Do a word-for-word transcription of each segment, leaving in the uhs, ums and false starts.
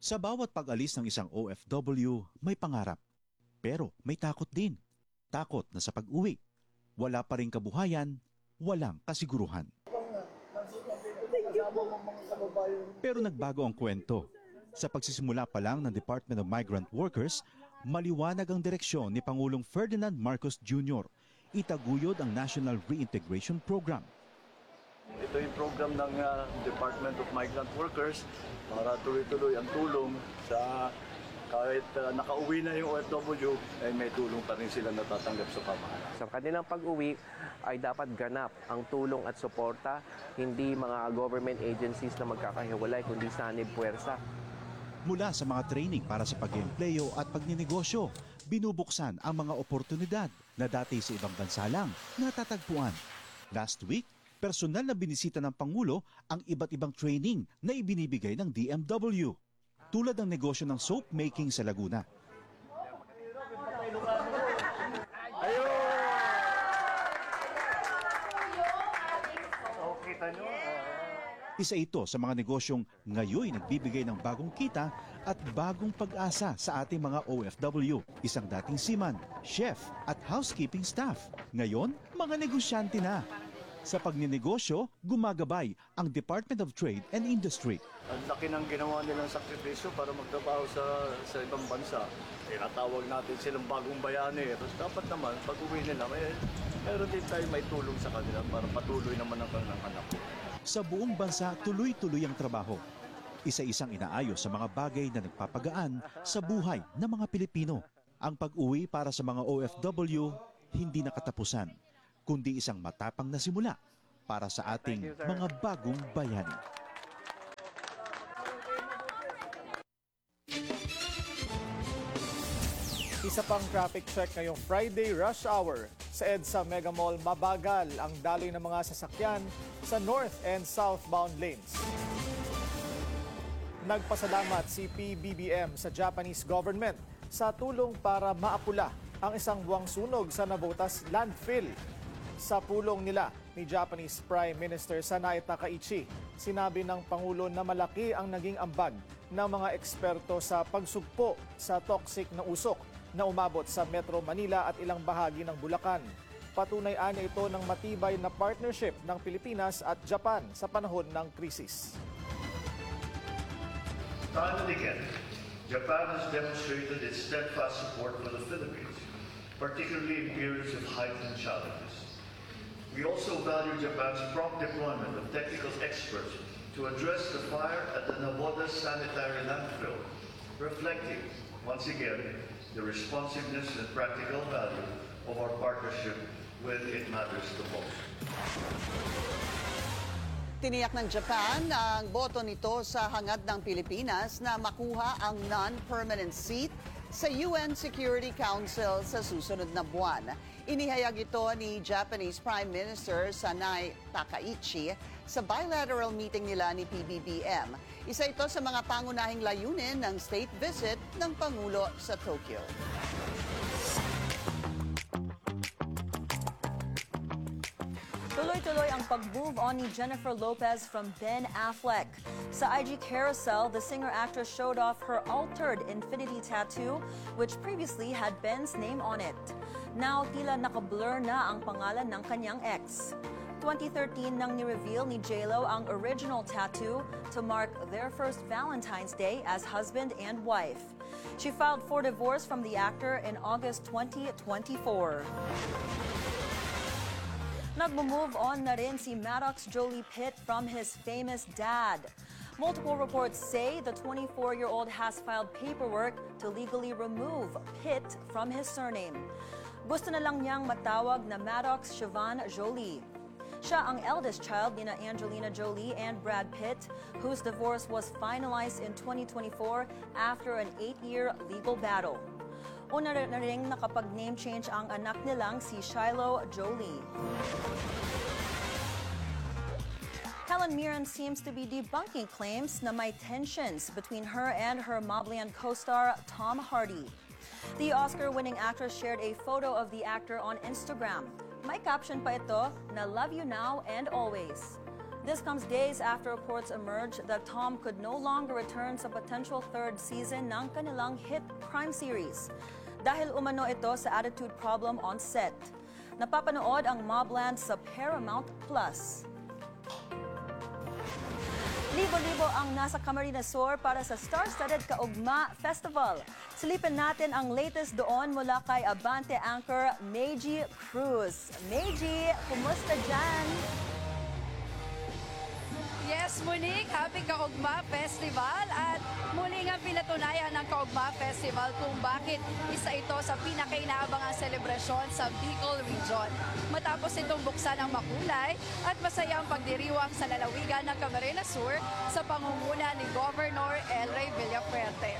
Sa bawat pag-alis ng isang O F W, may pangarap. Pero may takot din. Takot na sa pag-uwi. Wala pa ring kabuhayan, walang kasiguruhan. Pero nagbago ang kwento. Sa pagsisimula pa lang ng Department of Migrant Workers, maliwanag ang direksyon ni Pangulong Ferdinand Marcos Junior Itaguyod ang National Reintegration Program. Ito yung program ng uh, Department of Migrant Workers para tuloy-tuloy ang tulong sa kahit uh, nakauwi na yung O F W, ay may tulong pa rin sila natatanggap sa pamahalaan. Sa kanilang pag-uwi ay dapat ganap ang tulong at suporta, hindi mga government agencies na magkakahiwalay, kundi sanib puwersa. Mula sa mga training para sa pag-empleyo at pagninegosyo, binubuksan ang mga oportunidad na dati sa ibang bansa lang natatagpuan. Last week, personal na binisita ng Pangulo ang iba't ibang training na ibinibigay ng D M W. Tulad ng negosyo ng soap making sa Laguna. Isa ito sa mga negosyong ngayon nagbibigay ng bagong kita at bagong pag-asa sa ating mga O F W. Isang dating seaman, chef at housekeeping staff. Ngayon, mga negosyante na. Sa pagninegosyo, gumagabay ang Department of Trade and Industry. Ang laki ng ginawa nilang sakripisyo para magtrabaho sa, sa ibang bansa. Tinatawag natin silang bagong bayani. Tapos dapat naman, pag uwi nila, may, meron din tayo may tulong sa kanila para patuloy naman ang kanilang anak. Sa buong bansa, tuloy-tuloy ang trabaho. Isa-isang inaayos sa mga bagay na nagpapagaan sa buhay ng mga Pilipino. Ang pag-uwi para sa mga O F W, hindi nakatapusan, kundi isang matapang na simula para sa ating mga bagong bayani. Isa pang traffic check ngayong Friday rush hour. Sa EDSA Mega Mall, mabagal ang daloy ng mga sasakyan sa north and southbound lanes. Nagpasalamat si P B B M sa Japanese government sa tulong para maapula ang isang buwang sunog sa Navotas landfill. Sa pulong nila ni Japanese Prime Minister Sanae Takaichi, sinabi ng Pangulo na malaki ang naging ambag ng mga eksperto sa pagsugpo sa toxic na usok na umabot sa Metro Manila at ilang bahagi ng Bulacan. Patunay niya ito ng matibay na partnership ng Pilipinas at Japan sa panahon ng krisis. Time and again, Japan has demonstrated its steadfast support for the Philippines, particularly in periods of heightened challenges. We also value Japan's prompt deployment of technical experts to address the fire at the Navotas sanitary landfill, reflecting, once again, the responsiveness and practical value of our partnership when it matters the most. Tiniyak ng Japan ang boto nito sa hangad ng Pilipinas na makuha ang non-permanent seat sa U N Security Council sa susunod na buwan. Inihayag ito ni Japanese Prime Minister Sanae Takaichi sa bilateral meeting nila ni P B B M. Isa ito sa mga pangunahing layunin ng state visit ng Pangulo sa Tokyo. Tuloy-tuloy ang pag-move on ni Jennifer Lopez from Ben Affleck. Sa I G Carousel, the singer-actress showed off her altered infinity tattoo, which previously had Ben's name on it. Now, tila nakablur na ang pangalan ng kanyang ex. twenty thirteen nang ni-reveal ni J Lo ang original tattoo to mark their first Valentine's Day as husband and wife. She filed for divorce from the actor in August twenty twenty-four. Nagmo-move on na rin si Maddox Jolie Pitt from his famous dad. Multiple reports say the twenty-four-year-old has filed paperwork to legally remove Pitt from his surname. Gusto na lang niyang matawag na Maddox Siobhan Jolie. Siya ang eldest child ni na Angelina Jolie and Brad Pitt, whose divorce was finalized in twenty twenty-four after an eight-year legal battle. Una na rin nakapag-name change ang anak nilang si Shiloh Jolie. Helen Mirren seems to be debunking claims na may tensions between her and her Mobland co-star Tom Hardy. The Oscar-winning actress shared a photo of the actor on Instagram. May caption pa ito na "Love you now and always." This comes days after reports emerged that Tom could no longer return sa potential third season ng kanilang hit crime series. Dahil umano ito sa attitude problem on set. Napapanood ang Mobland sa Paramount Plus. Libo-libo ang nasa Camarines Sur para sa Star-Studded Kaugma Festival. Silipin natin ang latest doon mula kay Abante anchor Meiji Cruz. Meiji, kumusta dyan? Yes, Monique, Happy Kaugma Festival at muli nga pinatunayan ng Kaugma Festival kung bakit isa ito sa pinakainaabangang selebrasyon sa Bicol Region. Matapos itong buksan ang makulay at masayang pagdiriwang sa lalawigan ng Camarines Sur sa pangunguna ni Governor El Rey Villafuerte.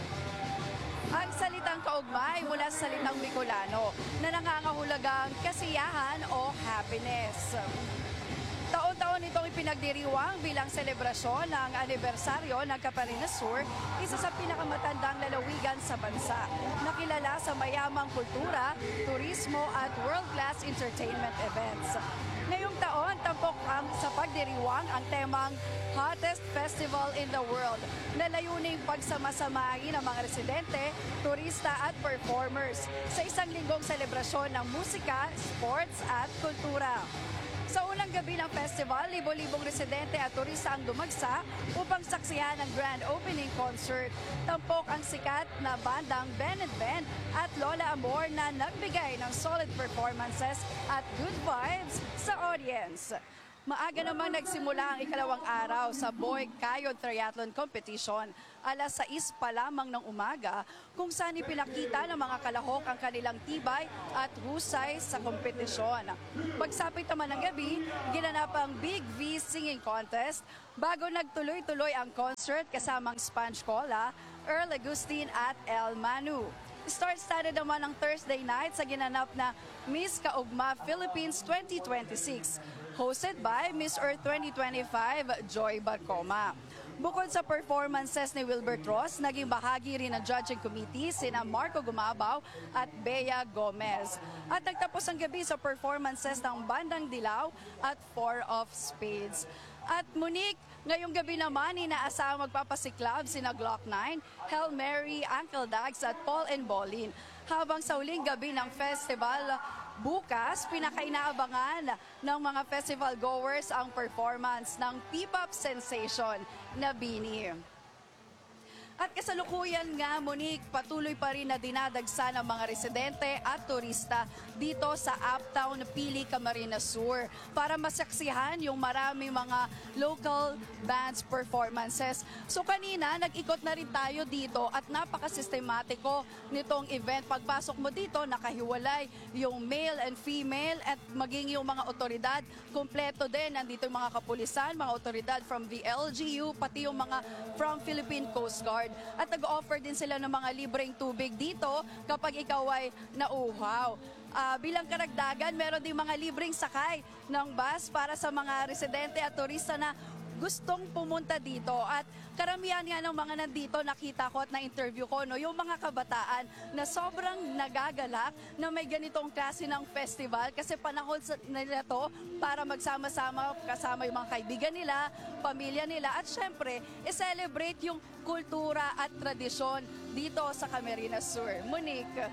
Ang salitang kaugma ay mula sa salitang Bicolano na nangangahulugang kasiyahan o happiness. Taon-taon itong ipinagdiriwang bilang selebrasyon ng anibersaryo ng Camarines Sur, isa sa pinakamatandang lalawigan sa bansa, nakilala sa mayamang kultura, turismo at world-class entertainment events. Ngayong taon, tampok ang sa pagdiriwang ang temang Hottest Festival in the World, na layuning pagsamasamahin ang mga residente, turista at performers sa isang linggong selebrasyon ng musika, sports at kultura. Sa unang gabi ng festival, libo-libong residente at turista ang dumagsa upang saksihan ang grand opening concert. Tampok ang sikat na bandang Ben and Ben at Lola Amor na nagbigay ng solid performances at good vibes sa audience. Maaga namang nagsimula ang ikalawang araw sa Boy Kayod Triathlon Competition. Alas sais pa lamang ng umaga kung saan ipinakita ng mga kalahok ang kanilang tibay at husay sa kompetisyon. Pagsapit naman ng gabi, ginanap ang Big V Singing Contest bago nagtuloy-tuloy ang concert kasamang Sponge Cola, Earl Agustin at El Manu. Star-studded naman ang Thursday night sa ginanap na Miss Kaugma Philippines twenty twenty-six, hosted by Miss Earth twenty twenty-five, Joy Barcoma. Bukod sa performances ni Wilbert Ross, naging bahagi rin ng judging committee sina Marco Gumabaw at Bea Gomez. At nagtapos ang gabi sa performances ng Bandang Dilaw at Four of Spades. At Monique, ngayong gabi naman inaasahang magpapasiklab sina Glock nine, Hail Mary, Uncle Dags at Paul and Bolin. Habang sa uling gabi ng festival, bukas, pinakainaabangan ng mga festival goers ang performance ng P-pop sensation na Bini. At kasalukuyan nga, Monique, patuloy pa rin na dinadagsa ng mga residente at turista dito sa Uptown Pili, Camarines Sur para masaksihan yung maraming mga local bands performances. So kanina, nag-ikot na rin tayo dito at napakasistematiko nitong event. Pagpasok mo dito, nakahiwalay yung male and female at maging yung mga otoridad. Kompleto din, nandito yung mga kapulisan, mga otoridad from the L G U, pati yung mga from Philippine Coast Guard. At nag-offer din sila ng mga libreng tubig dito kapag ikaw ay nauuhaw. Uh, bilang karagdagan, meron din mga libreng sakay ng bus para sa mga residente at turista na gustong pumunta dito. At karamihan nga ng mga nandito, nakita ko at na-interview ko, no, yung mga kabataan na sobrang nagagalak na may ganitong klase ng festival kasi panahon nila to para magsama-sama kasama yung mga kaibigan nila, pamilya nila at syempre, i-celebrate yung kultura at tradisyon dito sa Camarines Sur. Monique.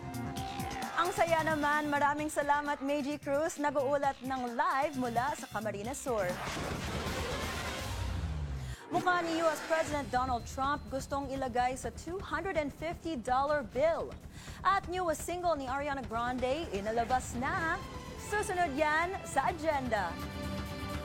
Ang saya naman, maraming salamat Meiji Cruz, nag-uulat ng live mula sa Camarines Sur. Mukha ni U S President Donald Trump gustong ilagay sa two hundred fifty dollar bill. At newest single ni Ariana Grande inalabas na. Susunod yan sa agenda.